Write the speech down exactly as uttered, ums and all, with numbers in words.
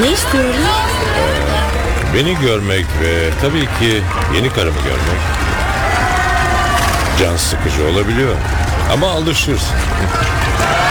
Ne istiyorum? Beni görmek ve tabii ki yeni karımı görmek can sıkıcı olabiliyor. Ama alışırsın.